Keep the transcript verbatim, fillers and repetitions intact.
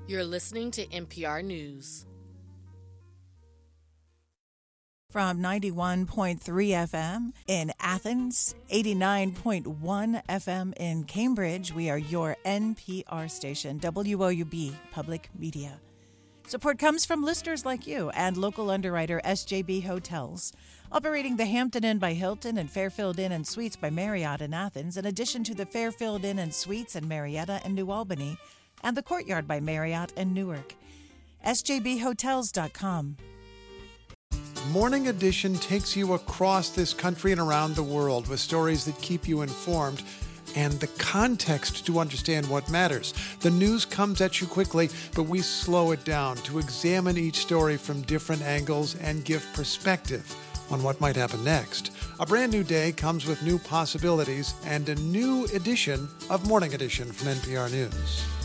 You're listening to N P R News. From ninety-one point three F M in Athens, eighty-nine point one F M in Cambridge, we are your N P R station, W O U B Public Media. Support comes from listeners like you and local underwriter S J B Hotels, operating the Hampton Inn by Hilton and Fairfield Inn and Suites by Marriott in Athens, in addition to the Fairfield Inn and Suites in Marietta and New Albany, and the Courtyard by Marriott in Newark. S J B hotels dot com. Morning Edition takes you across this country and around the world with stories that keep you informed and the context to understand what matters. The news comes at you quickly, but we slow it down to examine each story from different angles and give perspective on what might happen next. A brand new day comes with new possibilities and a new edition of Morning Edition from N P R News.